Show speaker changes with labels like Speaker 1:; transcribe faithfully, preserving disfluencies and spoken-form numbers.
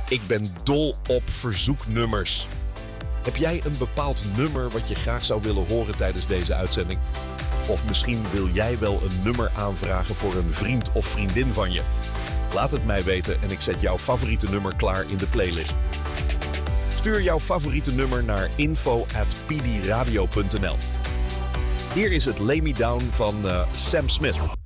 Speaker 1: Ik ben dol op verzoeknummers. Heb jij een bepaald nummer wat je graag zou willen horen tijdens deze uitzending? Of misschien wil jij wel een nummer aanvragen voor een vriend of vriendin van je? Laat het mij weten en ik zet jouw favoriete nummer klaar in de playlist. Stuur jouw favoriete nummer naar info at p d radio punt n l. Hier is het Lay Me Down van uh, Sam Smith.